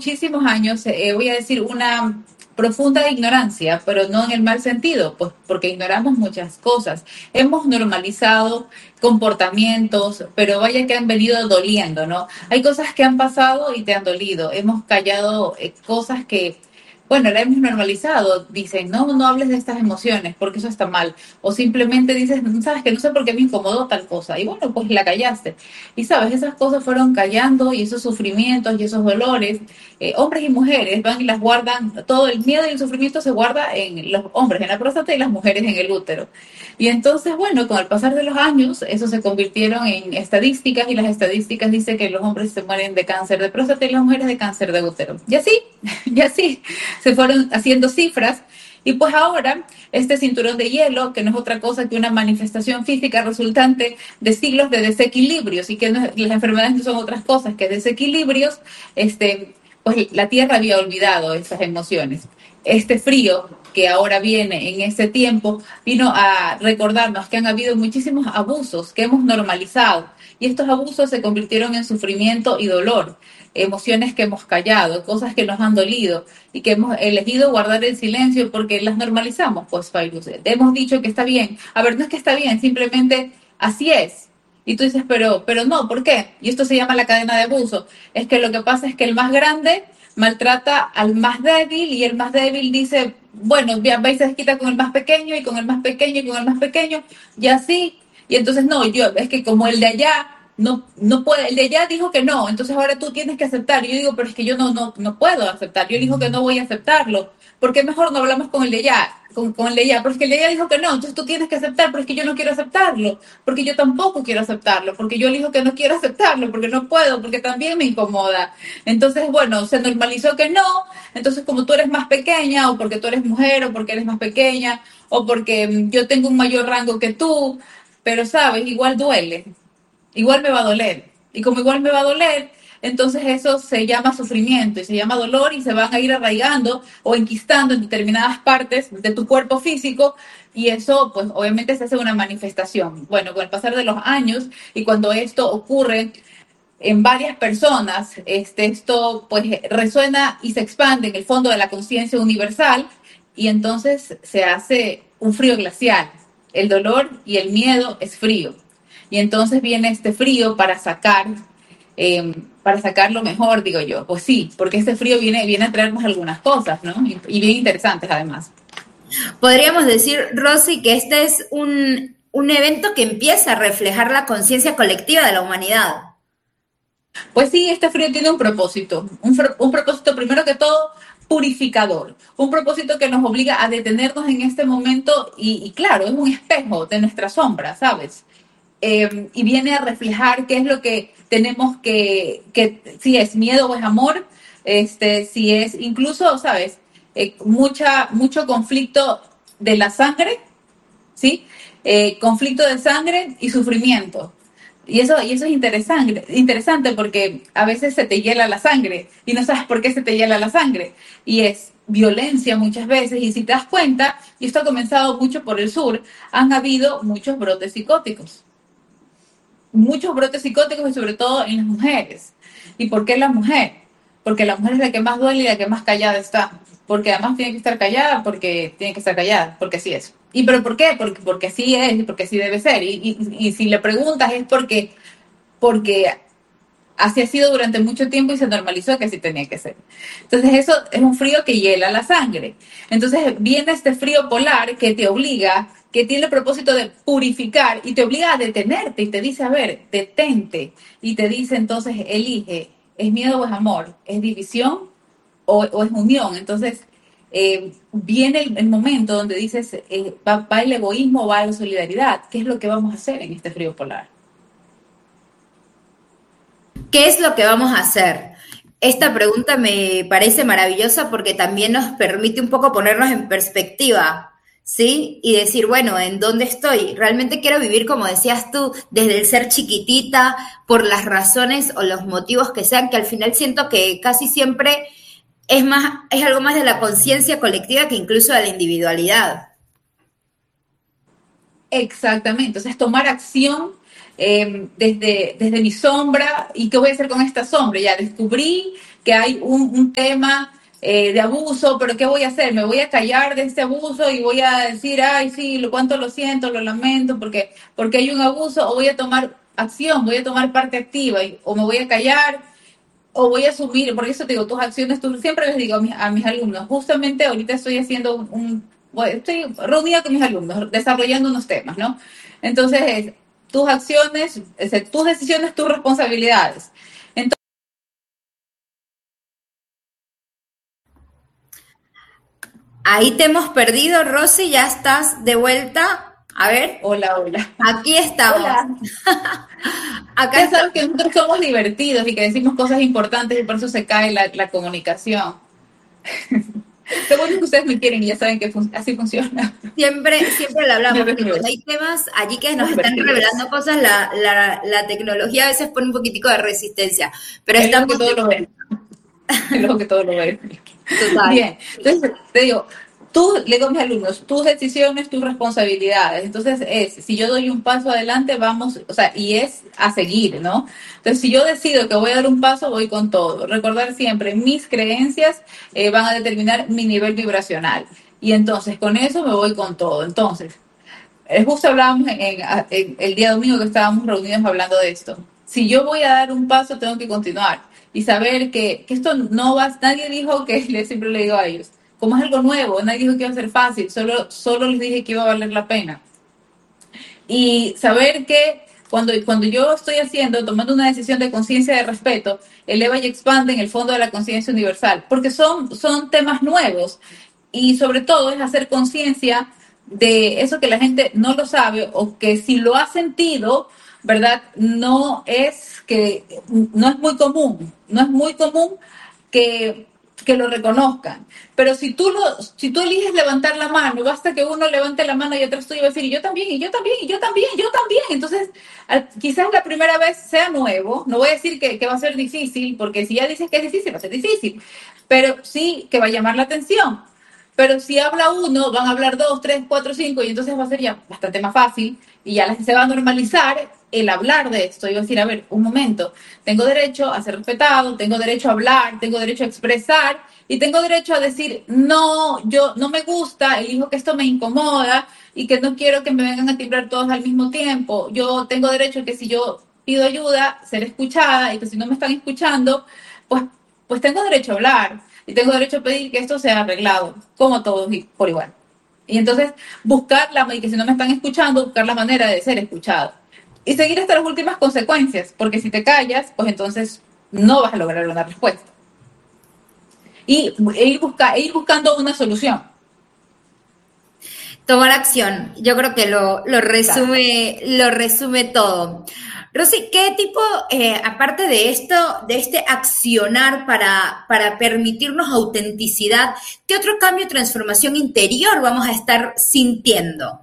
muchísimos años, voy a decir, una profunda ignorancia, pero no en el mal sentido, pues porque ignoramos muchas cosas. Hemos normalizado comportamientos, pero vaya que han venido doliendo, ¿no? Hay cosas que han pasado y te han dolido. Hemos callado cosas que, bueno, la hemos normalizado. Dicen, no, no hables de estas emociones porque eso está mal. O simplemente dices, sabes que no sé por qué me incomodó tal cosa. Y bueno, pues la callaste. Y sabes, esas cosas fueron callando y esos sufrimientos y esos dolores, hombres y mujeres van y las guardan, todo el miedo y el sufrimiento se guarda en los hombres en la próstata y las mujeres en el útero. Y entonces, bueno, con el pasar de los años, eso se convirtieron en estadísticas y las estadísticas dicen que los hombres se mueren de cáncer de próstata y las mujeres de cáncer de útero. Y así, y así se fueron haciendo cifras. Y pues ahora, este cinturón de hielo, que no es otra cosa que una manifestación física resultante de siglos de desequilibrios, y que no, las enfermedades no son otras cosas que desequilibrios, pues la Tierra había olvidado esas emociones. Este frío que ahora viene en este tiempo vino a recordarnos que han habido muchísimos abusos que hemos normalizado y estos abusos se convirtieron en sufrimiento y dolor, emociones que hemos callado, cosas que nos han dolido y que hemos elegido guardar el silencio porque las normalizamos, pues, Fairuz. Hemos dicho que está bien. A ver, no es que está bien, simplemente así es. Y tú dices, pero no, ¿por qué? Y esto se llama la cadena de abuso. Es que lo que pasa es que el más grande maltrata al más débil y el más débil dice, bueno, va y se desquita con el más pequeño y con el más pequeño y con el más pequeño y así. Y entonces no, yo, es que como el de allá no puede, el de allá dijo que no, entonces ahora tú tienes que aceptar. Y yo digo, pero es que yo no puedo aceptar, yo dijo que no voy a aceptarlo. ¿Por qué mejor no hablamos con el de allá? Con el de allá, pero es que el de allá dijo que no, entonces tú tienes que aceptar, pero es que yo no quiero aceptarlo, porque yo tampoco quiero aceptarlo, porque yo dijo que no quiero aceptarlo, porque no puedo, porque también me incomoda. Entonces, bueno, se normalizó que no, entonces como tú eres más pequeña, o porque tú eres mujer, o porque eres más pequeña, o porque yo tengo un mayor rango que tú, pero sabes, igual duele, igual me va a doler. Y como igual me va a doler, entonces eso se llama sufrimiento y se llama dolor y se van a ir arraigando o enquistando en determinadas partes de tu cuerpo físico y eso pues obviamente se hace una manifestación. Bueno, con el pasar de los años y cuando esto ocurre en varias personas, esto pues resuena y se expande en el fondo de la conciencia universal y entonces se hace un frío glacial. El dolor y el miedo es frío. Y entonces viene este frío para sacar lo mejor, digo yo. Pues sí, porque este frío viene a traernos algunas cosas, ¿no? Y bien interesantes además. Podríamos decir, Rosy, que este es un evento que empieza a reflejar la conciencia colectiva de la humanidad. Pues sí, este frío tiene un propósito, un propósito primero que todo purificador, un propósito que nos obliga a detenernos en este momento y claro, es un espejo de nuestra sombra, ¿sabes? Y viene a reflejar qué es lo que tenemos si es miedo o es amor, si es incluso, ¿sabes? Mucho conflicto de la sangre, ¿sí? Conflicto de sangre y sufrimiento. Y eso es interesante porque a veces se te hiela la sangre y no sabes por qué se te hiela la sangre. Y es violencia muchas veces. Y si te das cuenta, y esto ha comenzado mucho por el sur, han habido muchos brotes psicóticos y sobre todo en las mujeres. ¿Y por qué la mujer? Porque la mujer es la que más duele y la que más callada está. Porque además tiene que estar callada, porque tiene que estar callada, porque así es. ¿Y pero por qué? Porque así es y porque así debe ser. Y si le preguntas es porque así ha sido durante mucho tiempo y se normalizó que así tenía que ser. Entonces eso es un frío que hiela la sangre. Entonces viene este frío polar que te obliga, que tiene el propósito de purificar y te obliga a detenerte y te dice, a ver, detente. Y te dice entonces, elige, ¿es miedo o es amor? ¿Es división o es unión? Entonces viene el momento donde dices, va el egoísmo o va la solidaridad. ¿Qué es lo que vamos a hacer en este frío polar? ¿Qué es lo que vamos a hacer? Esta pregunta me parece maravillosa porque también nos permite un poco ponernos en perspectiva, ¿sí? Y decir, bueno, ¿en dónde estoy? Realmente quiero vivir, como decías tú, desde el ser chiquitita, por las razones o los motivos que sean, que al final siento que casi siempre es algo más de la conciencia colectiva que incluso de la individualidad. Exactamente, entonces tomar acción desde mi sombra y qué voy a hacer con esta sombra. Ya descubrí que hay un tema de abuso, pero ¿qué voy a hacer? ¿Me voy a callar de este abuso y voy a decir, ay, sí, cuánto lo siento, lo lamento, porque hay un abuso? ¿O voy a tomar acción, voy a tomar parte activa, o me voy a callar, o voy a asumir? Por eso te digo, tus acciones, tú siempre les digo a mis alumnos, justamente ahorita estoy haciendo estoy reunida con mis alumnos, desarrollando unos temas, ¿no? Entonces, tus acciones, tus decisiones, tus responsabilidades. Entonces, Ahí te hemos perdido, Rosy, ya estás de vuelta. A ver, hola, hola. aquí estamos. Hola. Acá Ya sabes estamos. que nosotros somos divertidos y que decimos cosas importantes y por eso se cae la comunicación. Lo bueno es que ustedes me quieren y ya saben que así funciona. Siempre, siempre lo hablamos, No es porque cuando hay temas allí que nos están divertidos. revelando cosas, la tecnología a veces pone un poquitico de resistencia, pero Es lo que estamos todo lo ven. Es lo que todo lo ven. total. Bien, entonces te digo, tú le digo a mis alumnos, tus decisiones, tus responsabilidades. Entonces si yo doy un paso adelante, vamos, o sea, y es a seguir, ¿no? Entonces, si yo decido que voy a dar un paso, voy con todo. Recordar siempre, mis creencias van a determinar mi nivel vibracional. Y entonces, con eso me voy con todo. Entonces, justo hablábamos en el día domingo que estábamos reunidos hablando de esto. Si yo voy a dar un paso, tengo que continuar y saber que esto no va, nadie dijo que, siempre le digo a ellos, como es algo nuevo, nadie dijo que iba a ser fácil, solo les dije que iba a valer la pena. Y saber que cuando yo estoy tomando una decisión de conciencia de respeto, eleva y expande en el fondo de la conciencia universal, porque son temas nuevos y sobre todo es hacer conciencia de eso que la gente no lo sabe o que si lo ha sentido, ¿verdad? No es muy común, no es muy común que, que lo reconozcan. Pero si tú eliges levantar la mano, basta que uno levante la mano y atrás tuyo va a decir, y yo también, y yo también, y yo también, y yo también. Entonces, quizás la primera vez sea nuevo, no voy a decir que va a ser difícil, porque si ya dices que es difícil, va a ser difícil, pero sí que va a llamar la atención. Pero si habla uno, van a hablar dos, tres, cuatro, cinco, y entonces va a ser ya bastante más fácil y ya se va a normalizar el hablar de esto. Y va a decir, a ver, un momento, tengo derecho a ser respetado, tengo derecho a hablar, tengo derecho a expresar y tengo derecho a decir, no, yo no me gusta, elijo que esto me incomoda y que no quiero que me vengan a timbrar todos al mismo tiempo. Yo tengo derecho a que si yo pido ayuda, ser escuchada y que si no me están escuchando, pues, pues tengo derecho a hablar y tengo derecho a pedir que esto sea arreglado, como todos y por igual. Y entonces y que si no me están escuchando, buscar la manera de ser escuchado. Y seguir hasta las últimas consecuencias, porque si te callas, pues entonces no vas a lograr una respuesta. E ir buscando una solución. Tomar acción, yo creo que Claro. lo resume todo. Rosy, ¿qué tipo, aparte de esto, de este accionar para permitirnos autenticidad, qué otro cambio o transformación interior vamos a estar sintiendo?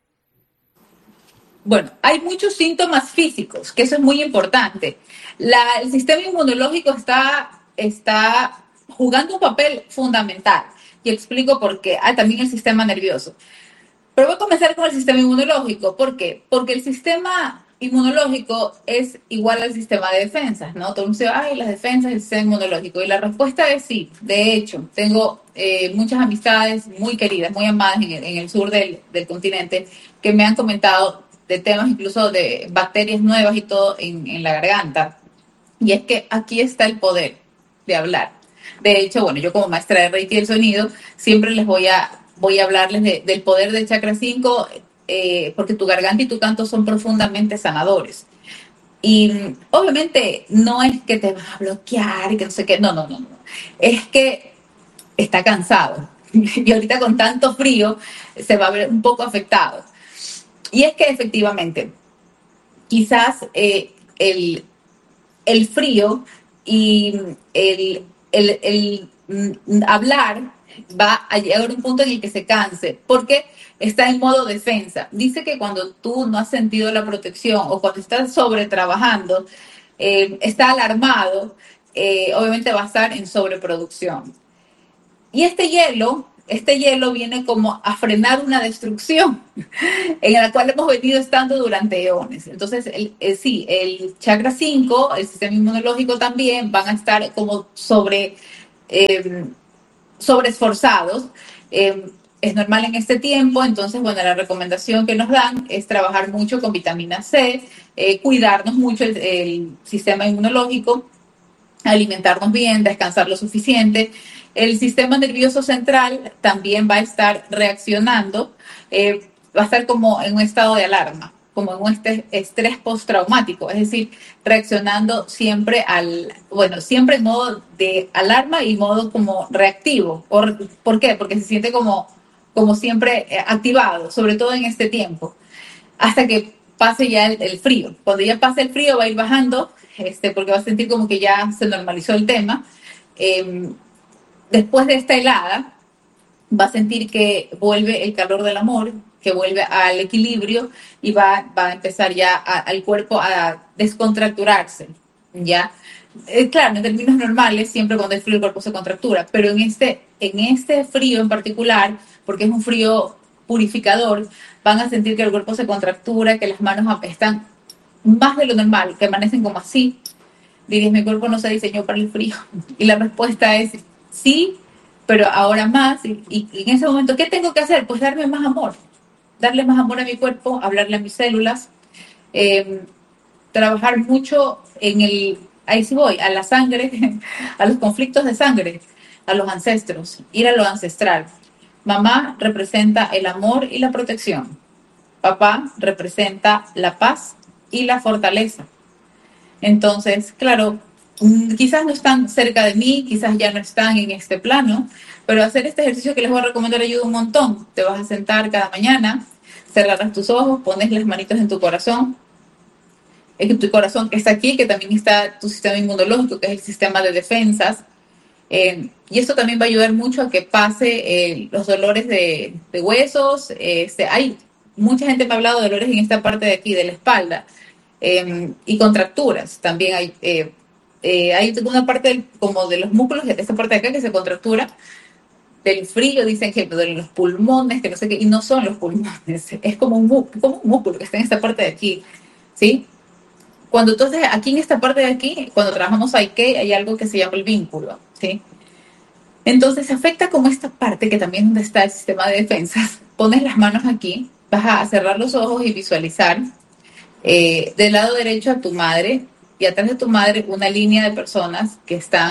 Bueno, hay muchos síntomas físicos, que eso es muy importante. El sistema inmunológico está jugando un papel fundamental. Y explico por qué. También el sistema nervioso. Pero voy a comenzar con el sistema inmunológico. ¿Por qué? Porque el sistema inmunológico es igual al sistema de defensas, ¿no? Todo el mundo dice, ay, las defensas del sistema inmunológico. Y la respuesta es sí. De hecho, tengo muchas amistades muy queridas, muy amadas en el sur del continente, que me han comentado de temas incluso de bacterias nuevas y todo en la garganta. Y es que aquí está el poder de hablar. De hecho, bueno, yo como maestra de Reiki del sonido, siempre voy a hablarles del poder del chakra 5, porque tu garganta y tu canto son profundamente sanadores. Y obviamente no es que te vas a bloquear y que no sé qué, no, no, no, no. Es que está cansado. Y ahorita con tanto frío se va a ver un poco afectado. Y es que efectivamente, quizás el frío y hablar va a llegar a un punto en el que se canse, porque está en modo defensa. Dice que cuando tú no has sentido la protección o cuando estás sobretrabajando, está alarmado, obviamente va a estar en sobreproducción. Y este hielo este hielo viene como a frenar una destrucción en la cual hemos venido estando durante eones. Entonces, sí, el chakra 5, el sistema inmunológico también van a estar como eh, sobreesforzados. Es normal en este tiempo, entonces, bueno, la recomendación que nos dan es trabajar mucho con vitamina C, cuidarnos mucho el sistema inmunológico, alimentarnos bien, descansar lo suficiente. El sistema nervioso central también va a estar reaccionando, va a estar como en un estado de alarma, como en un estrés postraumático, es decir, reaccionando siempre siempre en modo de alarma y modo como reactivo. ¿Por qué? Porque se siente como siempre activado, sobre todo en este tiempo, hasta que pase ya el frío. Cuando ya pase el frío va a ir bajando, porque va a sentir como que ya se normalizó el tema. Eh, Después de esta helada, va a sentir que vuelve el calor del amor, que vuelve al equilibrio y va a empezar ya al cuerpo a descontracturarse, ¿ya? Claro, en términos normales, siempre cuando hay frío el cuerpo se contractura, pero en este frío en particular, porque es un frío purificador, van a sentir que el cuerpo se contractura, que las manos están más de lo normal, que amanecen como así. Dirías, mi cuerpo no se diseñó para el frío. Y la respuesta es sí, pero ahora más. Y en ese momento, ¿qué tengo que hacer? Pues darle más amor a mi cuerpo, hablarle a mis células, eh, trabajar mucho ahí sí voy, a la sangre, a los conflictos de sangre, a los ancestros, ir a lo ancestral. Mamá representa el amor y la protección. Papá representa la paz y la fortaleza. Entonces, claro, quizás no están cerca de mí, quizás ya no están en este plano, pero hacer este ejercicio que les voy a recomendar ayuda un montón. Te vas a sentar cada mañana, cerrarás tus ojos, pones las manitos en tu corazón, que está aquí, que también está tu sistema inmunológico, que es el sistema de defensas. Y esto también va a ayudar mucho a que pase los dolores de huesos. Hay mucha gente me ha hablado de dolores en esta parte de aquí, de la espalda, y contracturas. También hay una parte como de los músculos, esta parte de acá que se contractura. Del frío dicen que de los pulmones, que no sé qué, y no son los pulmones, es como un músculo que está en esta parte de aquí, ¿sí? Cuando entonces aquí en esta parte de aquí, cuando trabajamos Aike, hay algo que se llama el vínculo, ¿sí? Entonces afecta como esta parte que también donde está el sistema de defensas. Pones las manos aquí, vas a cerrar los ojos y visualizar del lado derecho a tu madre y atrás de tu madre una línea de personas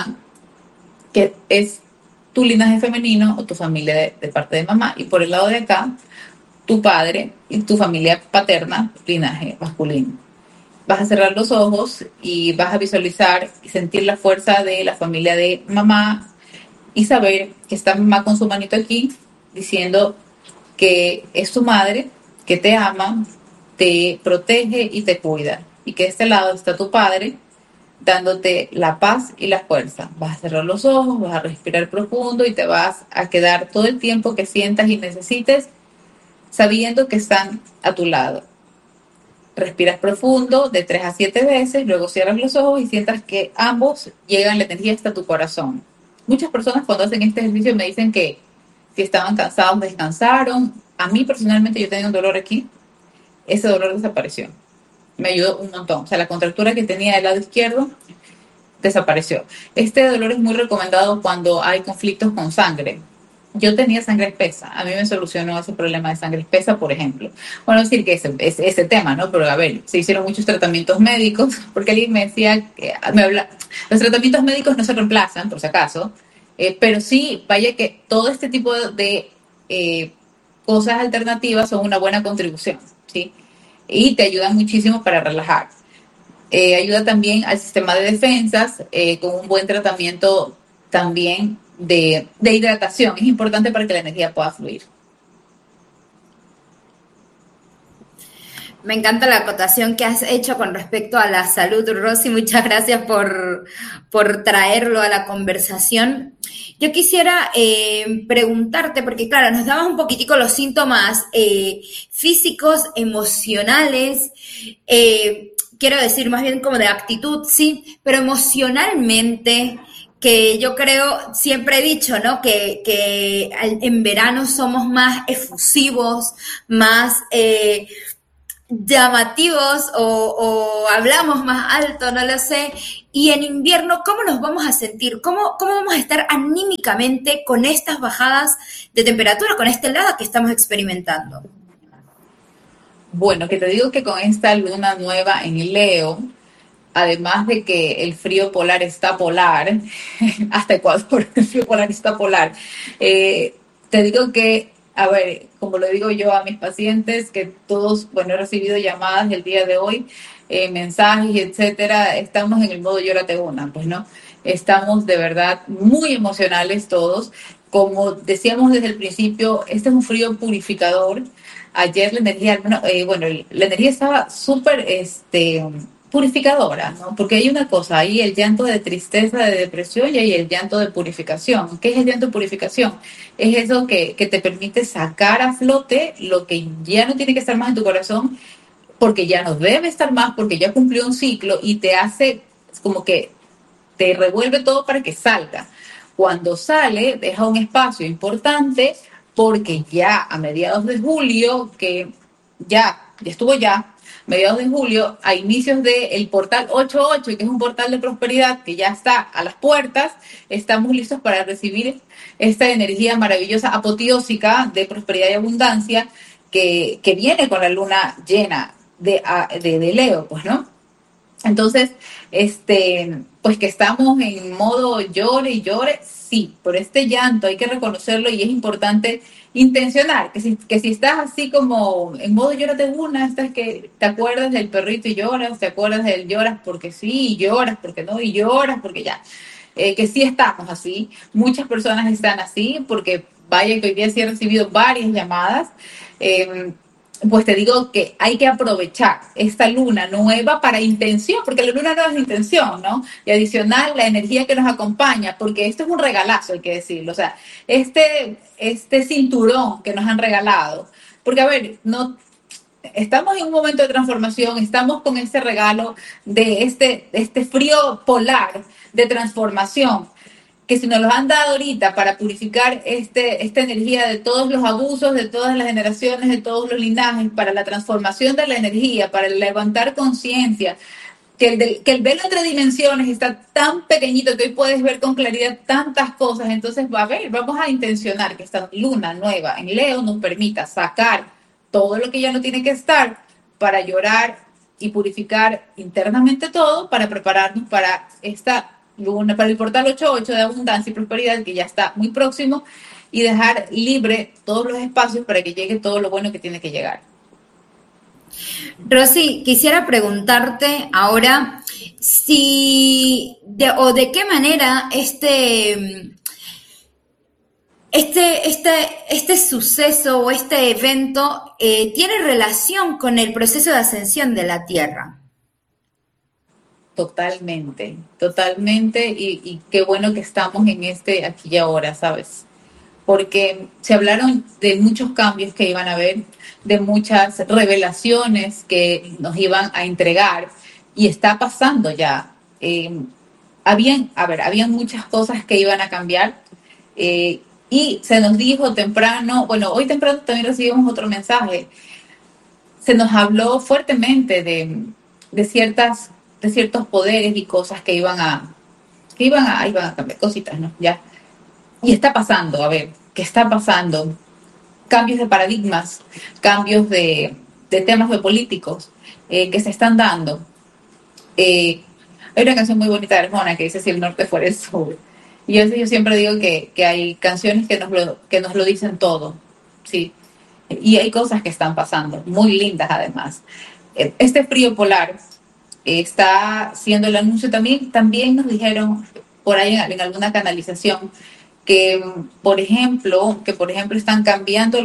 que es tu linaje femenino o tu familia de parte de mamá, y por el lado de acá tu padre y tu familia paterna, linaje masculino. Vas a cerrar los ojos y vas a visualizar y sentir la fuerza de la familia de mamá y saber que está mamá con su manito aquí diciendo que es tu madre, que te ama, te protege y te cuida. Y que de este lado está tu padre dándote la paz y la fuerza. Vas a cerrar los ojos, vas a respirar profundo y te vas a quedar todo el tiempo que sientas y necesites sabiendo que están a tu lado. Respiras profundo de 3 a 7 veces, luego cierras los ojos y sientas que ambos llegan la energía hasta tu corazón. Muchas personas cuando hacen este ejercicio me dicen que si estaban cansados descansaron. A mí personalmente yo tenía un dolor aquí, ese dolor desapareció. Me ayudó un montón. O sea, la contractura que tenía del lado izquierdo desapareció. Este dolor es muy recomendado cuando hay conflictos con sangre. Yo tenía sangre espesa, a mí me solucionó ese problema de sangre espesa, por ejemplo. Bueno, decir que ese tema, ¿no? Pero a ver, se hicieron muchos tratamientos médicos, porque alguien me decía que los tratamientos médicos no se reemplazan, por si acaso, pero sí, vaya que todo este tipo de cosas alternativas son una buena contribución, ¿sí? Y te ayudan muchísimo para relajar. Ayuda también al sistema de defensas con un buen tratamiento también de hidratación. Es importante para que la energía pueda fluir. Me encanta la acotación que has hecho con respecto a la salud, Rosy. Muchas gracias por traerlo a la conversación. Yo quisiera preguntarte, porque claro, nos dabas un poquitico los síntomas físicos, emocionales, quiero decir más bien como de actitud, sí, pero emocionalmente, que yo creo, siempre he dicho, ¿no? Que en verano somos más efusivos, más llamativos o hablamos más alto, no lo sé. Y en invierno, ¿cómo nos vamos a sentir? ¿Cómo vamos a estar anímicamente con estas bajadas de temperatura, con esta helada que estamos experimentando? Bueno, que te digo que con esta luna nueva en Leo, además de que el frío polar está polar, hasta Ecuador el frío polar está polar, eh, te digo que, a ver, como lo digo yo a mis pacientes, que todos, bueno, he recibido llamadas el día de hoy, mensajes, etcétera, estamos en el modo llórate una, pues no, estamos de verdad muy emocionales todos. Como decíamos desde el principio, este es un frío purificador. Ayer la energía, bueno, la energía estaba súper, purificadora, ¿no? Porque hay una cosa, hay el llanto de tristeza, de depresión y hay el llanto de purificación. ¿Qué es el llanto de purificación? Es eso que te permite sacar a flote lo que ya no tiene que estar más en tu corazón, porque ya no debe estar más, porque ya cumplió un ciclo y te hace como que te revuelve todo para que salga. Cuando sale, deja un espacio importante porque ya a mediados de julio, que ya estuvo ya, mediados de julio, a inicios del portal 88, que es un portal de prosperidad que ya está a las puertas, estamos listos para recibir esta energía maravillosa, apoteósica de prosperidad y abundancia que viene con la luna llena de Leo, pues, ¿no? Entonces, pues que estamos en modo llore y llore, sí, por este llanto hay que reconocerlo y es importante intencionar, que si estás así como en modo llórate una, estás que te acuerdas del perrito y lloras, te acuerdas del lloras porque sí, y lloras porque no, y lloras porque ya, que sí estamos así, muchas personas están así, porque vaya que hoy día sí he recibido varias llamadas, eh, pues te digo que hay que aprovechar esta luna nueva para intención, porque la luna nueva es intención, ¿no? Y adicional la energía que nos acompaña, porque esto es un regalazo, hay que decirlo, o sea, este cinturón que nos han regalado, porque a ver, no, estamos en un momento de transformación, estamos con este regalo de este frío polar de transformación, que si nos los han dado ahorita para purificar esta energía de todos los abusos, de todas las generaciones, de todos los linajes, para la transformación de la energía, para levantar conciencia, que el velo entre dimensiones está tan pequeñito que hoy puedes ver con claridad tantas cosas, entonces vamos a intencionar que esta luna nueva en Leo nos permita sacar todo lo que ya no tiene que estar para llorar y purificar internamente todo, para prepararnos para esta luna, para el portal 88 de abundancia y prosperidad que ya está muy próximo, y dejar libre todos los espacios para que llegue todo lo bueno que tiene que llegar. Rosy, quisiera preguntarte ahora si o de qué manera este suceso o este evento tiene relación con el proceso de ascensión de la Tierra. Totalmente, totalmente, y qué bueno que estamos en aquí y ahora, ¿sabes? Porque se hablaron de muchos cambios que iban a haber, de muchas revelaciones que nos iban a entregar, y está pasando ya. Habían muchas cosas que iban a cambiar, y se nos dijo temprano, bueno, hoy temprano también recibimos otro mensaje, se nos habló fuertemente de ciertos poderes y cosas que iban a cambiar, cositas, ¿no? Ya. Y está pasando, a ver, ¿qué está pasando? Cambios de paradigmas, cambios de temas geopolíticos que se están dando. Hay una canción muy bonita de Arjona que dice: si el norte fuera el sur. Y yo siempre digo que hay canciones que nos lo dicen todo, ¿sí? Y hay cosas que están pasando, muy lindas además. Este frío polar está siendo el anuncio también nos dijeron por ahí en alguna canalización que, por ejemplo, están cambiando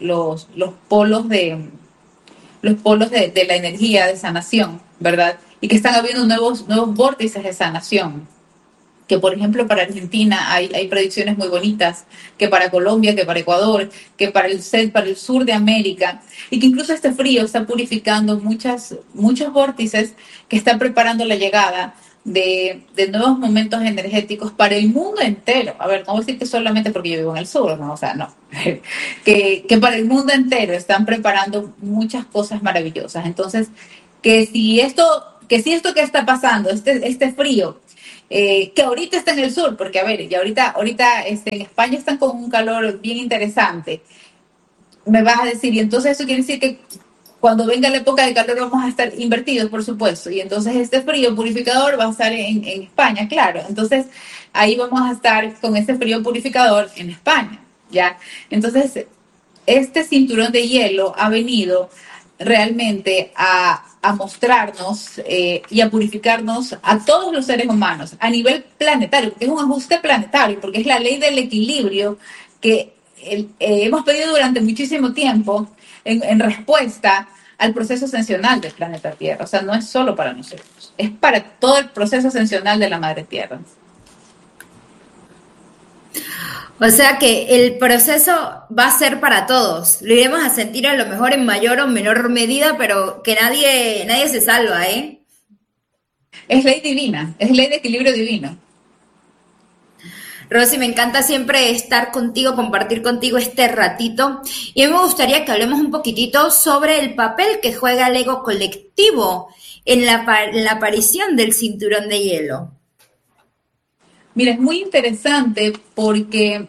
los polos de la energía de sanación, ¿verdad? Y que están habiendo nuevos vórtices de sanación. Que, por ejemplo, para Argentina hay predicciones muy bonitas, que para Colombia, que para Ecuador, que para el sur de América, y que incluso este frío está purificando muchos vórtices que están preparando la llegada de nuevos momentos energéticos para el mundo entero. A ver, no voy a decir que solamente porque yo vivo en el sur, ¿no? O sea, no. Que para el mundo entero están preparando muchas cosas maravillosas. Entonces, que si esto que está pasando, este frío, que ahorita está en el sur, porque a ver, y ahorita en España están con un calor bien interesante, me vas a decir, y entonces eso quiere decir que cuando venga la época de calor vamos a estar invertidos, por supuesto, y entonces este frío purificador va a estar en España, claro, entonces ahí vamos a estar con ese frío purificador en España, ¿ya? Entonces, este cinturón de hielo ha venido realmente a mostrarnos y a purificarnos a todos los seres humanos a nivel planetario, porque es un ajuste planetario, porque es la ley del equilibrio que hemos pedido durante muchísimo tiempo en respuesta al proceso ascensional del planeta Tierra. O sea, no es solo para nosotros, es para todo el proceso ascensional de la Madre Tierra. O sea que el proceso va a ser para todos. Lo iremos a sentir a lo mejor en mayor o menor medida, pero que nadie se salva, ¿eh? Es ley divina, es ley de equilibrio divino. Rosy, me encanta siempre estar contigo, compartir contigo este ratito. Y a mí me gustaría que hablemos un poquitito sobre el papel que juega el ego colectivo en la aparición del cinturón de hielo. Mira, es muy interesante porque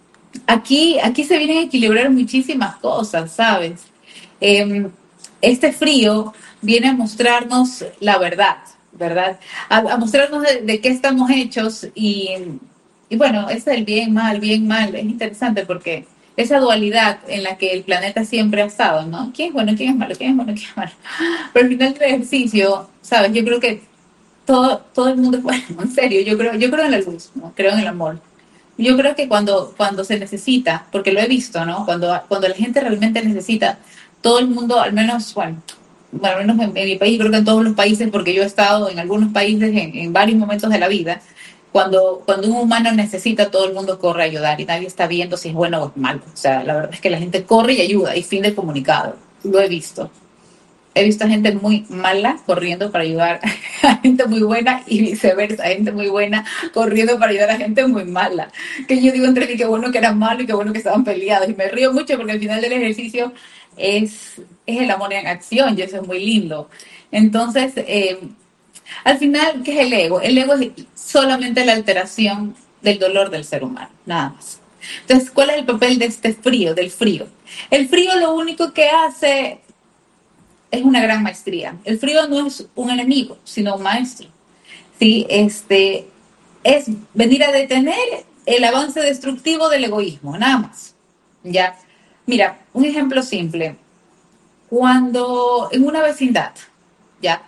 aquí se vienen a equilibrar muchísimas cosas, ¿sabes? Eh, este frío viene a mostrarnos la verdad, ¿verdad? A mostrarnos de qué estamos hechos y bueno, es el bien, mal. Es interesante porque esa dualidad en la que el planeta siempre ha estado, ¿no? ¿Quién es bueno, quién es malo, quién es bueno, quién es malo? Pero al final del ejercicio, ¿sabes? Yo creo que todo el mundo es bueno, en serio, yo creo en la luz, ¿no? Creo en el amor. Yo creo que cuando se necesita, porque lo he visto, ¿no? Cuando la gente realmente necesita, todo el mundo, al menos en mi país, creo que en todos los países, porque yo he estado en algunos países en varios momentos de la vida, cuando un humano necesita, todo el mundo corre a ayudar y nadie está viendo si es bueno o es malo. O sea, la verdad es que la gente corre y ayuda y fin de comunicado. Lo he visto. He visto a gente muy mala corriendo para ayudar a gente muy buena y viceversa, gente muy buena corriendo para ayudar a gente muy mala. Que yo digo entre mí qué bueno que eran malos y qué bueno que estaban peleados. Y me río mucho porque al final del ejercicio es el amor en acción y eso es muy lindo. Entonces, al final, ¿qué es el ego? El ego es solamente la alteración del dolor del ser humano, nada más. Entonces, ¿cuál es el papel de este frío, del frío? El frío lo único que hace es una gran maestría. El frío no es un enemigo, sino un maestro. ¿Sí? Es venir a detener el avance destructivo del egoísmo, nada más. ¿Ya? Mira, un ejemplo simple. Cuando en una vecindad, ¿ya?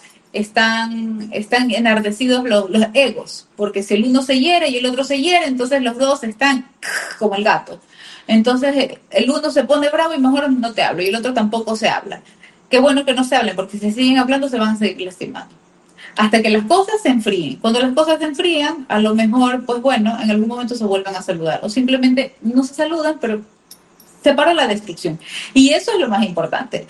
Están enardecidos los egos, porque si el uno se hiere y el otro se hiere, entonces los dos están como el gato. Entonces el uno se pone bravo y mejor no te hablo, y el otro tampoco se habla. Qué bueno que no se hablen, porque si se siguen hablando se van a seguir lastimando. Hasta que las cosas se enfríen. Cuando las cosas se enfrían, a lo mejor, pues bueno, en algún momento se vuelven a saludar. O simplemente no se saludan, pero se para la destrucción. Y eso es lo más importante.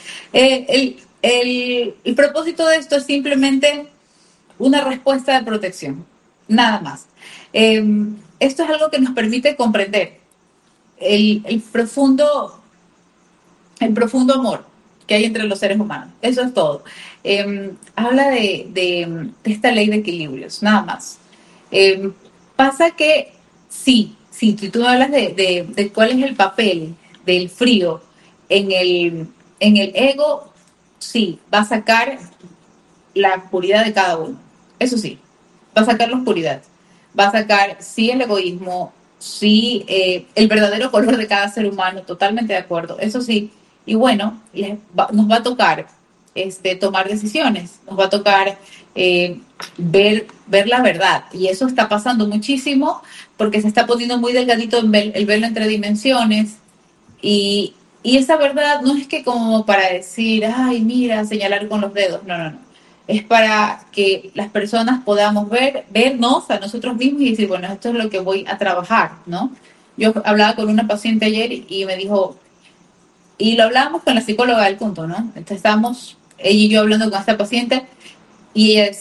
El propósito de esto es simplemente una respuesta de protección, nada más. Esto es algo que nos permite comprender el profundo amor que hay entre los seres humanos. Eso es todo. Habla de esta ley de equilibrios, nada más. Pasa que sí, si tú hablas de cuál es el papel del frío en el ego, sí, va a sacar la oscuridad de cada uno. Eso sí, va a sacar la oscuridad. Va a sacar, sí, el egoísmo, sí, el verdadero color de cada ser humano, totalmente de acuerdo. Eso sí, y bueno, nos va a tocar tomar decisiones, nos va a tocar ver la verdad. Y eso está pasando muchísimo porque se está poniendo muy delgadito el velo entre dimensiones. Y esa verdad no es que como para decir, ay, mira, señalar con los dedos. No, no, no. Es para que las personas podamos vernos a nosotros mismos y decir, bueno, esto es lo que voy a trabajar, ¿no? Yo hablaba con una paciente ayer y me dijo, y lo hablábamos con la psicóloga del punto, ¿no? Entonces estábamos ella y yo hablando con esta paciente y ella decía,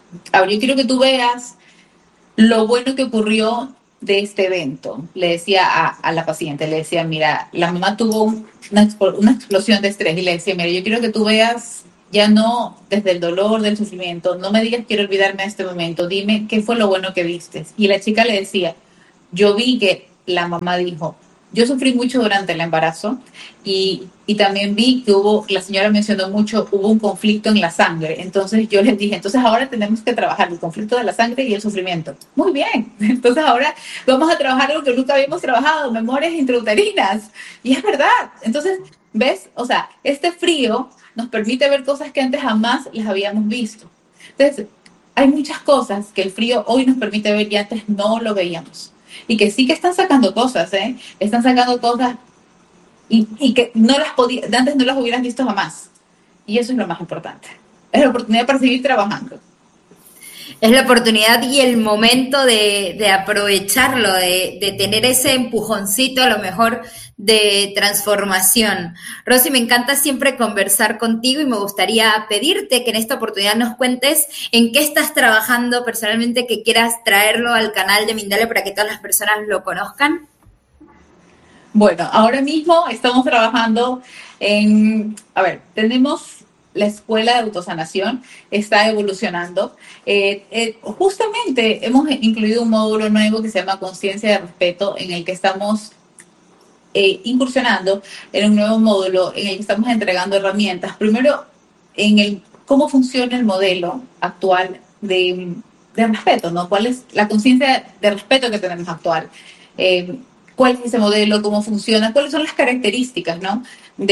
ahora yo quiero que tú veas lo bueno que ocurrió de este evento. Le decía a la paciente, le decía, mira, la mamá tuvo una explosión de estrés y le decía, mira, yo quiero que tú veas ya no desde el dolor, del sufrimiento, no me digas quiero olvidarme de este momento, dime qué fue lo bueno que viste. Y la chica le decía, yo vi que la mamá dijo, yo sufrí mucho durante el embarazo y también vi que la señora mencionó mucho, hubo un conflicto en la sangre. Entonces yo les dije, entonces ahora tenemos que trabajar el conflicto de la sangre y el sufrimiento. Muy bien, entonces ahora vamos a trabajar lo que nunca habíamos trabajado, memorias intrauterinas. Y es verdad, entonces, ¿ves? O sea, este frío nos permite ver cosas que antes jamás las habíamos visto. Entonces, hay muchas cosas que el frío hoy nos permite ver y antes no lo veíamos. Y que sí que están sacando cosas, ¿eh? Están sacando cosas y que no las antes no las hubieras visto jamás. Y eso es lo más importante. Es la oportunidad para seguir trabajando. Es la oportunidad y el momento de aprovecharlo, de tener ese empujoncito a lo mejor de transformación. Rosy, me encanta siempre conversar contigo y me gustaría pedirte que en esta oportunidad nos cuentes en qué estás trabajando personalmente, que quieras traerlo al canal de Mindalia para que todas las personas lo conozcan. Bueno, ahora mismo estamos trabajando tenemos la escuela de autosanación, está evolucionando. Justamente hemos incluido un módulo nuevo que se llama Conciencia de Respeto, en el que estamos incursionando en un nuevo módulo en el que estamos entregando herramientas. Primero, en cómo funciona el modelo actual de respeto, ¿no? ¿Cuál es la conciencia de respeto que tenemos actual? ¿Cuál es ese modelo? ¿Cómo funciona? ¿Cuáles son las características, ¿no?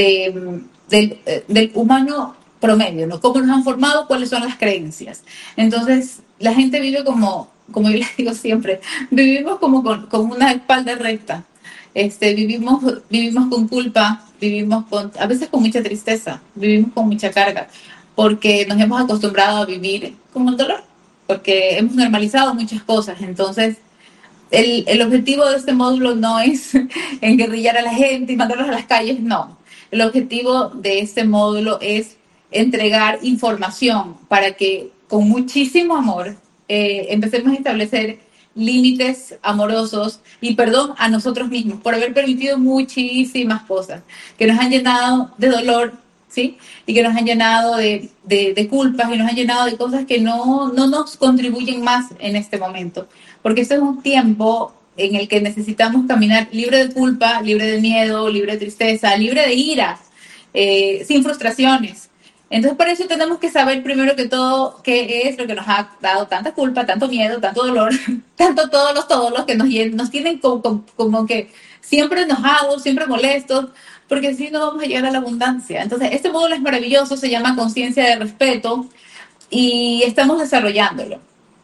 del humano promedio, ¿no? ¿Cómo nos han formado? ¿Cuáles son las creencias? Entonces, la gente vive como yo les digo siempre, vivimos como con una espalda recta. Vivimos con culpa, a veces con mucha tristeza, vivimos con mucha carga, porque nos hemos acostumbrado a vivir con el dolor, porque hemos normalizado muchas cosas. Entonces, el objetivo de este módulo no es enguerrillar a la gente y mandarlos a las calles, no. El objetivo de este módulo es entregar información para que con muchísimo amor empecemos a establecer límites amorosos y perdón a nosotros mismos por haber permitido muchísimas cosas que nos han llenado de dolor, ¿sí? Y que nos han llenado de culpas y nos han llenado de cosas que no nos contribuyen más en este momento. Porque este es un tiempo en el que necesitamos caminar libre de culpa, libre de miedo, libre de tristeza, libre de ira, sin frustraciones. Entonces, por eso tenemos que saber primero que todo qué es lo que nos ha dado tanta culpa, tanto miedo, tanto dolor, tanto todos los que nos tienen como que siempre enojados, siempre molestos, porque así no vamos a llegar a la abundancia. Entonces, este módulo es maravilloso, se llama Conciencia de Respeto y estamos desarrollándolo.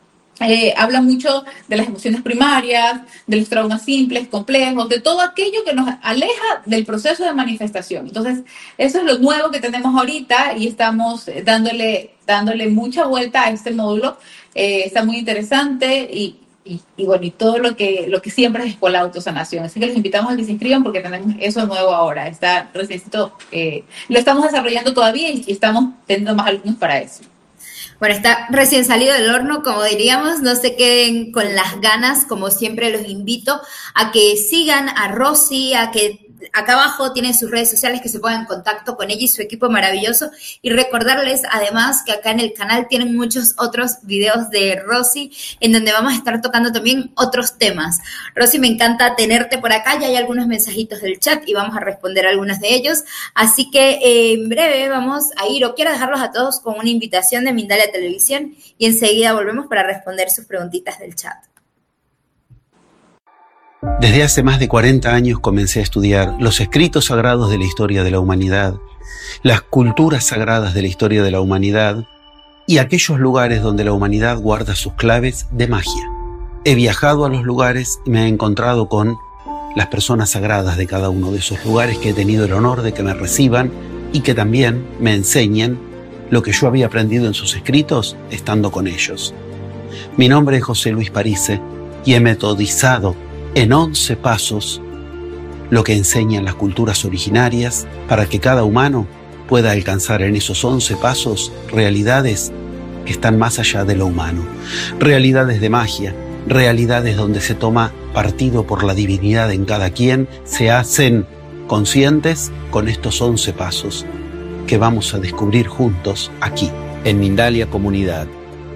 Habla mucho de las emociones primarias, de los traumas simples, complejos, de todo aquello que nos aleja del proceso de manifestación. Entonces, eso es lo nuevo que tenemos ahorita y estamos dándole mucha vuelta a este módulo. Está muy interesante y bueno, y todo lo que siempre es Escuela de Autosanación. Así que los invitamos a que se inscriban porque tenemos eso nuevo ahora. Está reciéncito, lo estamos desarrollando todavía y estamos teniendo más alumnos para eso. Bueno, está recién salido del horno, como diríamos, no se queden con las ganas, como siempre los invito a que sigan a Rosy, a que acá abajo tienen sus redes sociales, que se pongan en contacto con ella y su equipo maravilloso, y recordarles además que acá en el canal tienen muchos otros videos de Rosy, en donde vamos a estar tocando también otros temas. Rosy, me encanta tenerte por acá, ya hay algunos mensajitos del chat y vamos a responder algunos de ellos, así que en breve vamos a ir, o quiero dejarlos a todos con una invitación de Mindalia Televisión, y enseguida volvemos para responder sus preguntitas del chat. Desde hace más de 40 años comencé a estudiar los escritos sagrados de la historia de la humanidad, las culturas sagradas de la historia de la humanidad y aquellos lugares donde la humanidad guarda sus claves de magia. He viajado a los lugares y me he encontrado con las personas sagradas de cada uno de esos lugares, que he tenido el honor de que me reciban y que también me enseñen lo que yo había aprendido en sus escritos estando con ellos. Mi nombre es José Luis Parise y he metodizado en 11 pasos lo que enseñan las culturas originarias para que cada humano pueda alcanzar en esos 11 pasos realidades que están más allá de lo humano. Realidades de magia, realidades donde se toma partido por la divinidad en cada quien, se hacen conscientes con estos 11 pasos que vamos a descubrir juntos aquí, en Mindalia Comunidad.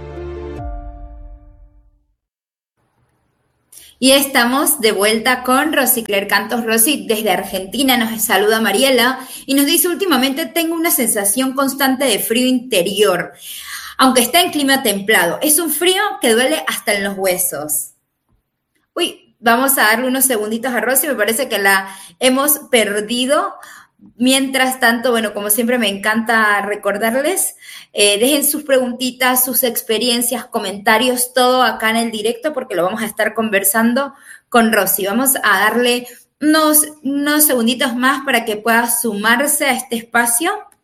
Y estamos de vuelta con Rosicler Cantos. Rosy, desde Argentina nos saluda Mariela y nos dice: últimamente tengo una sensación constante de frío interior, aunque está en clima templado. Es un frío que duele hasta en los huesos. Uy, vamos a darle unos segunditos a Rosy, me parece que la hemos perdido. Mientras tanto, bueno, como siempre me encanta recordarles, dejen sus preguntitas, sus experiencias, comentarios, todo acá en el directo, porque lo vamos a estar conversando con Rosy. Vamos a darle unos segunditos más para que pueda sumarse a este espacio